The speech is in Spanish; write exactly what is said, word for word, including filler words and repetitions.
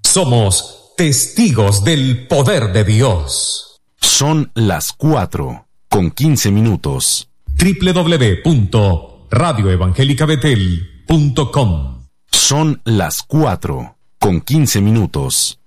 Somos testigos del poder de Dios. Son las cuatro con quince minutos. doble u doble u doble u punto radio evangélica betel punto com. Son las cuatro con quince minutos.